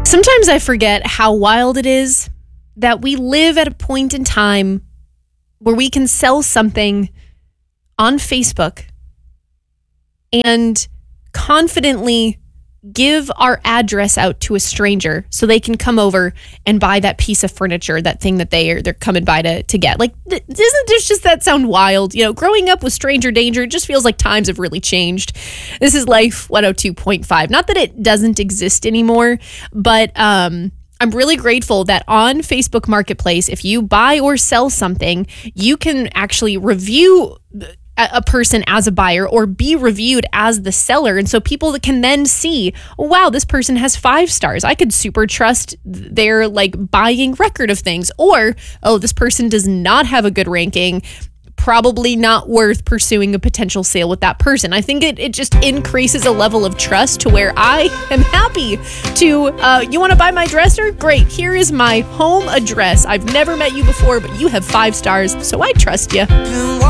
Sometimes I forget how wild it is that we live at a point in time where we can sell something on Facebook and confidently give our address out to a stranger so they can come over and buy that piece of furniture, that thing that they're coming by to get. Like, doesn't this just that sound wild? You know, growing up with stranger danger, it just feels like times have really changed. This is Life 102.5. Not that it doesn't exist anymore, but I'm really grateful that on Facebook Marketplace, if you buy or sell something, you can actually review a person as a buyer or be reviewed as the seller. And so people that can then see, oh, wow, this person has 5 stars. I could super trust their buying record of things. Or, oh, this person does not have a good ranking. Probably not worth pursuing a potential sale with that person. I think it just increases a level of trust to where I am happy to, you want to buy my dresser? Great. Here is my home address. I've never met you before, but you have 5 stars, so I trust you.